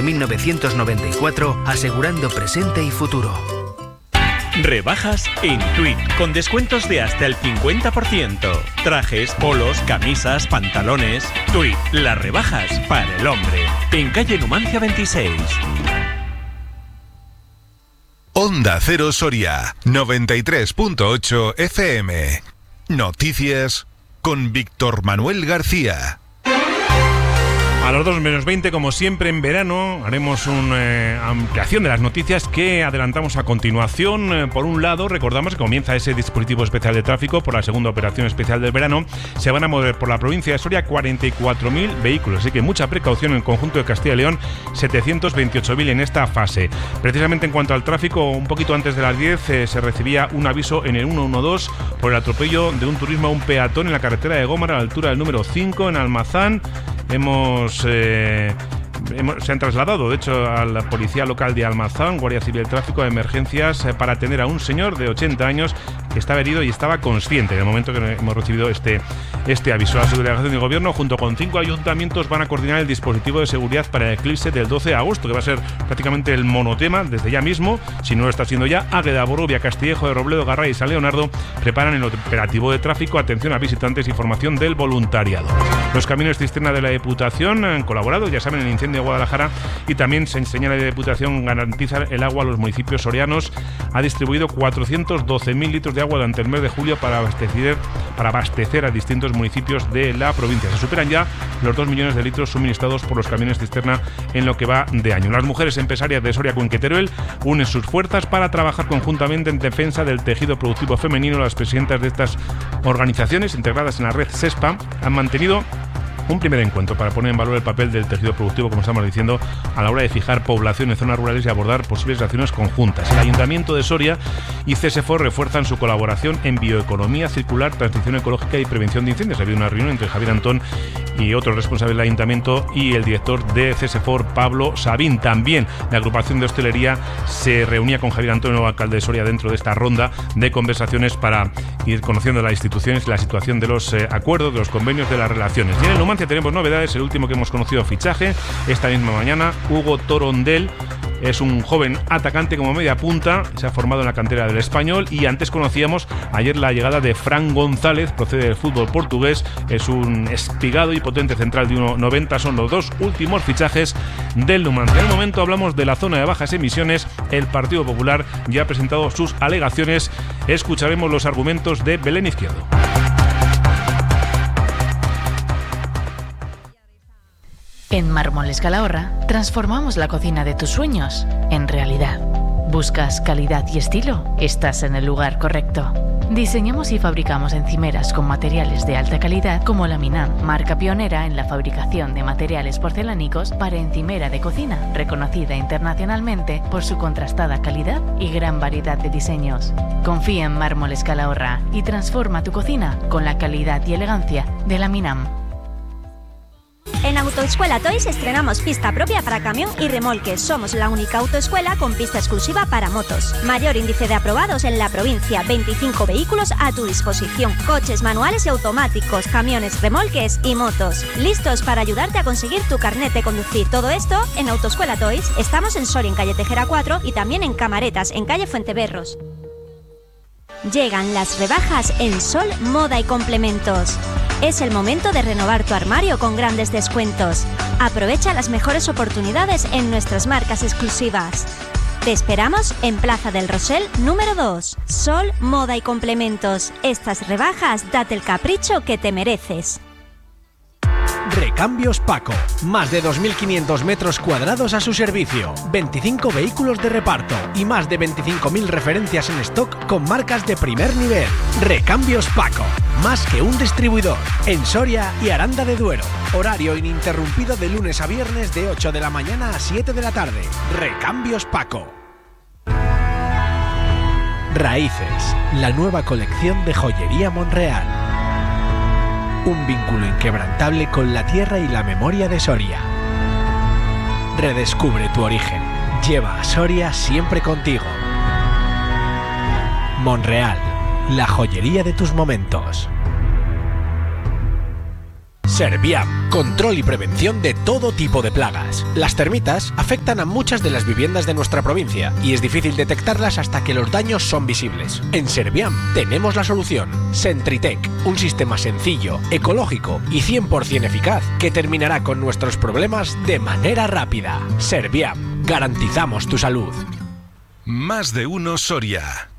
1994, asegurando presente y futuro. Rebajas en Tweed, con descuentos de hasta el 50%. Trajes, polos, camisas, pantalones. Tweed, las rebajas para el hombre. En calle Numancia 26. Onda Cero Soria, 93.8 FM. Noticias con Víctor Manuel García. A las 2:20, como siempre en verano, haremos una ampliación de las noticias que adelantamos a continuación. Por un lado, recordamos que comienza ese dispositivo especial de tráfico por la segunda operación especial del verano. Se van a mover por la provincia de Soria 44.000 vehículos, así que mucha precaución en el conjunto de Castilla y León, 728.000 en esta fase. Precisamente en cuanto al tráfico, un poquito antes de las 10 se recibía un aviso en el 112 por el atropello de un turismo a un peatón en la carretera de Gómara, a la altura del número 5 en Almazán. Se han trasladado, de hecho, a la policía local de Almazán, Guardia Civil de Tráfico, de emergencias, para atender a un señor de 80 años que estaba herido y estaba consciente en el momento que hemos recibido este aviso. La subdelegación de gobierno, junto con 5 ayuntamientos, van a coordinar el dispositivo de seguridad para el eclipse del 12 de agosto, que va a ser prácticamente el monotema desde ya mismo, si no lo está siendo ya. Águeda, Borovia, Castillejo de Robledo, Garray y San Leonardo preparan el operativo de tráfico, atención a visitantes y formación del voluntariado. Los camiones cisterna de la Diputación han colaborado, ya saben, en el incendio de Guadalajara, y también se enseña la Diputación garantiza el agua a los municipios sorianos. Ha distribuido 412.000 litros de agua durante el mes de julio para abastecer a distintos municipios de la provincia. Se superan ya los 2 millones de litros suministrados por los camiones cisterna en lo que va de año. Las mujeres empresarias de Soria, Cuenca y Teruel unen sus fuerzas para trabajar conjuntamente en defensa del tejido productivo femenino. Las presidentas de estas organizaciones, integradas en la red SESPA, han mantenido un primer encuentro para poner en valor el papel del tejido productivo, como estamos diciendo, a la hora de fijar población en zonas rurales y abordar posibles acciones conjuntas. El Ayuntamiento de Soria y CSFOR refuerzan su colaboración en bioeconomía circular, transición ecológica y prevención de incendios. Ha habido una reunión entre Javier Antón y otros responsables del Ayuntamiento y el director de CSFOR, Pablo Sabín. También la agrupación de hostelería se reunía con Javier Antón, nuevo alcalde de Soria, dentro de esta ronda de conversaciones para ir conociendo las instituciones y la situación de los acuerdos, de los convenios, de las relaciones. Y en el Numancia tenemos novedades. El último que hemos conocido, fichaje esta misma mañana, Hugo Torondel. Es un joven atacante como media punta, se ha formado en la cantera del Español, y antes conocíamos ayer la llegada de Fran González, procede del fútbol portugués, es un espigado y potente central de 1,90, son los dos últimos fichajes del Numancia. En el momento hablamos de la zona de bajas emisiones. El Partido Popular ya ha presentado sus alegaciones, escucharemos los argumentos de Belén Izquierdo. En Mármoles Calahorra transformamos la cocina de tus sueños en realidad. ¿Buscas calidad y estilo? Estás en el lugar correcto. Diseñamos y fabricamos encimeras con materiales de alta calidad como la Minam, marca pionera en la fabricación de materiales porcelánicos para encimera de cocina, reconocida internacionalmente por su contrastada calidad y gran variedad de diseños. Confía en Mármoles Calahorra y transforma tu cocina con la calidad y elegancia de la Minam. En Autoescuela Toys estrenamos pista propia para camión y remolques. Somos la única autoescuela con pista exclusiva para motos. Mayor índice de aprobados en la provincia. 25 vehículos a tu disposición. Coches manuales y automáticos, camiones, remolques y motos. Listos para ayudarte a conseguir tu carnet de conducir. Todo esto en Autoescuela Toys. Estamos en Soria, en calle Tejera 4, y también en Camaretas, en calle Fuenteberros. Llegan las rebajas en Sol Moda y Complementos. Es el momento de renovar tu armario con grandes descuentos. Aprovecha las mejores oportunidades en nuestras marcas exclusivas. Te esperamos en Plaza del Rosell número 2. Sol Moda y Complementos. Estas rebajas, date el capricho que te mereces. Recambios Paco. Más de 2.500 metros cuadrados a su servicio. 25 vehículos de reparto y más de 25.000 referencias en stock con marcas de primer nivel. Recambios Paco. Más que un distribuidor. En Soria y Aranda de Duero. Horario ininterrumpido de lunes a viernes de 8 de la mañana a 7 de la tarde. Recambios Paco. Raíces. La nueva colección de joyería Monreal. Un vínculo inquebrantable con la tierra y la memoria de Soria. Redescubre tu origen. Lleva a Soria siempre contigo. Monreal, la joyería de tus momentos. Serviam, control y prevención de todo tipo de plagas. Las termitas afectan a muchas de las viviendas de nuestra provincia y es difícil detectarlas hasta que los daños son visibles. En Serviam tenemos la solución. Sentritech, un sistema sencillo, ecológico y 100% eficaz que terminará con nuestros problemas de manera rápida. Serviam, garantizamos tu salud. Más de uno Soria.